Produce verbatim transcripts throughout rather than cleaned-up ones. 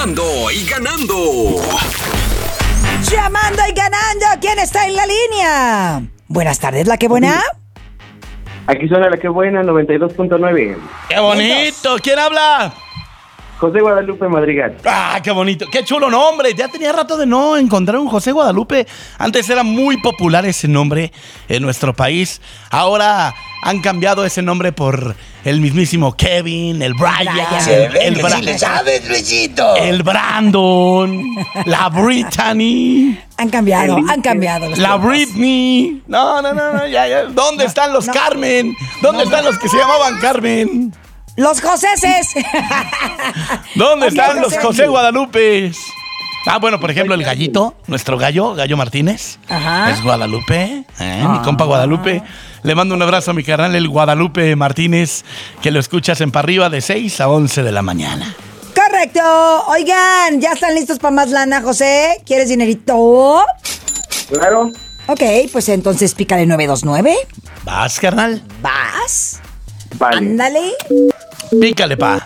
Llamando y ganando. Llamando y ganando. ¿Quién está en la línea? Buenas tardes, ¿la que buena? Aquí suena la que buena, noventa y dos punto nueve. ¡Qué bonito! ¿Quién habla? José Guadalupe Madrigal. ¡Ah, qué bonito! ¡Qué chulo nombre! Ya tenía rato de no encontrar un José Guadalupe. Antes era muy popular ese nombre en nuestro país. Ahora han cambiado ese nombre por el mismísimo Kevin, el Brian, Brian. el, Bra- Sí le sabes, Luisito. el Brandon, la Brittany, Han cambiado, han cambiado los la tiempos. Britney. No, no, no, no, ya, ya. ¿Dónde están los no. Carmen? ¿Dónde están los que se llamaban Carmen? Los Joséses. ¿Dónde Ok, están los José. José Guadalupes? Ah, bueno, por ejemplo, el gallito, nuestro gallo, Gallo Martínez. Ajá. Es Guadalupe, ¿eh? Mi compa Guadalupe. Le mando un abrazo a mi carnal, el Guadalupe Martínez, que lo escuchas en Pa' Arriba de seis a once de la mañana. Correcto. Oigan, ¿ya están listos para más lana, José? ¿Quieres dinerito? Claro. Ok, pues entonces pícale nueve dos nueve. ¿Vas, carnal? Vas. Vale. Ándale. Pícale, pa.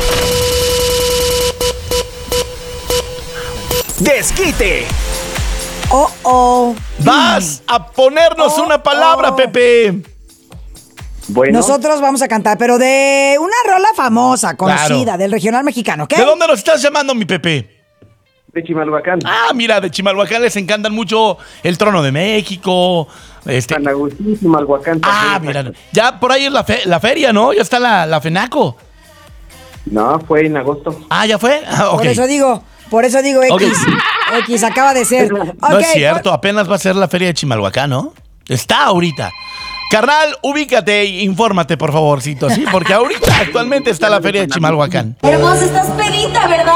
Desquite. Oh, oh. Vas a ponernos Oh, una palabra, oh. Pepe. Bueno. Nosotros vamos a cantar, pero de una rola famosa, conocida, Claro. del regional mexicano, ¿ok? ¿De dónde nos estás llamando, mi Pepe? De Chimalhuacán. Ah, mira, de Chimalhuacán les encantan mucho el Trono de México. Este, San Agustín, Chimalhuacán. ah, también. mira, ya por ahí es la, fe- la feria, ¿no? Ya está la, la FENACO. No, fue en agosto. Ah, ¿ya fue? Ah, ok. Por eso digo, por eso digo X. Ok. X acaba de ser. No Ok, es cierto, apenas va a ser la feria de Chimalhuacán, ¿no? Está ahorita. Carnal, ubícate e infórmate, por favorcito, ¿sí? Porque ahorita actualmente está la feria de Chimalhuacán. Hermosa, estás pelita, ¿verdad?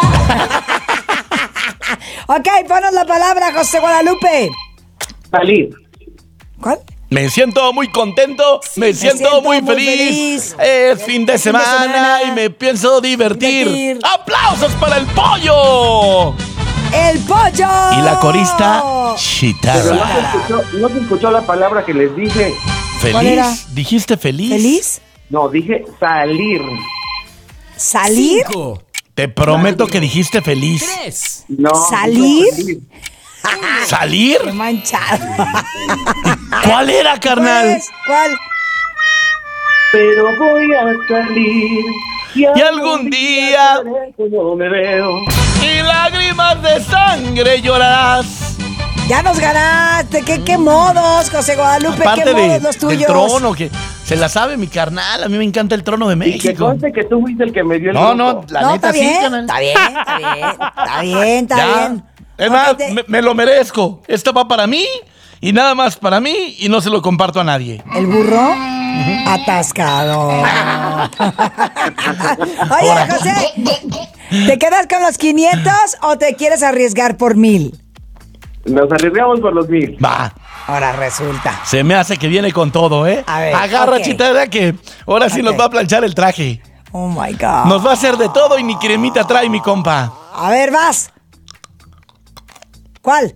Ok, ponos la palabra, José Guadalupe. Salir. ¿Cuál? Me siento muy contento, me, siento siento muy, muy feliz. feliz. Es fin de Es fin de semana, semana. y me pienso divertir. Divertir. ¡Aplausos para el pollo! ¡El pollo! Y la corista, Pero no Chitarra. se escuchó, no se escuchó la palabra que les dije. ¿Cuál era? ¿Feliz? ¿Dijiste feliz? ¿Feliz? No, dije salir. ¿Salir? Te prometo que dijiste feliz. No. ¿Salir? dije ¿Salir? ¡Qué manchado! ¿Cuál era, carnal? ¿Cuál es? ¿Cuál? Pero voy a salir. Y algún día- veré cómo me veo. Y lágrimas de sangre llorarás. Ya nos ganaste. ¿Qué, qué modos, José Guadalupe? Aparte ¿Qué de, modos los tuyos? del trono, que se la sabe mi carnal. A mí me encanta el trono de Y que México. conste que tú fuiste el que me dio el No, grupo. no, la no, neta está sí, bien, carnal. está bien, está bien, está bien, está Ya. bien. Es Ok, más, te- me, me lo merezco. Esto va para mí y nada más para mí y no se lo comparto a nadie. El burro atascado. Oye, Ahora. José, ¿te quedas con los quinientos o te quieres arriesgar por mil? Nos arriesgamos por los mil. Va, Ahora resulta. se me hace que viene con todo, ¿eh? A ver, Agarra, ok. Chitara, que ahora sí Ok. nos va a planchar el traje. Oh my God. Nos va a hacer de todo y ni cremita trae mi compa. A ver, vas. ¿Cuál?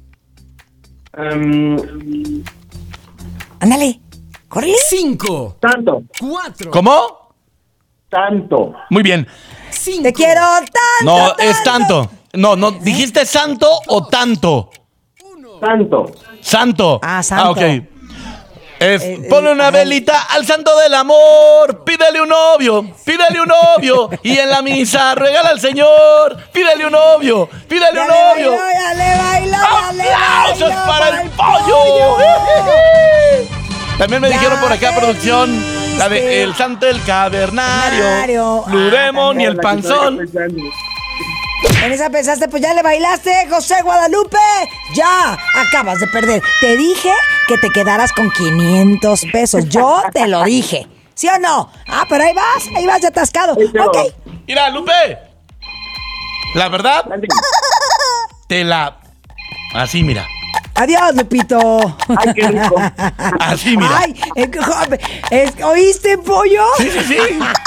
Um, Ándale. Córrele. Cinco, tanto, cuatro, ¿Cómo? tanto. Muy bien. cinco. Te quiero tanto. No, es tanto. No, no, ¿dijiste santo o tanto? Tanto. Santo. Ah, santo. ok. Es, Eh, ponle eh, una ajá. velita al santo del amor, pídele un novio, pídele un novio, y en la misa regala al Señor, pídele un novio, pídele Ya un le novio. bailó, ya le bailó, ya le ¡Aplausos bailó para el pollo! También me Ya dijeron por acá, te producción, la de viste. El Santo del Cavernario, Cavernario. Blue Ah, Demon y el Panzón. En esa pensaste, pues ya le bailaste, José Guadalupe. Ya, acabas de perder. Te dije que te quedaras con quinientos pesos. Yo te lo dije. ¿Sí o no? Ah, pero ahí vas, ahí vas de atascado. Ahí te va. Ok. Mira, Lupe, la verdad, te la... Así, mira. Adiós, Lupito. Ay, qué rico. Así, mira. Ay, eh, jo- es- ¿oíste, pollo? Sí, sí, sí.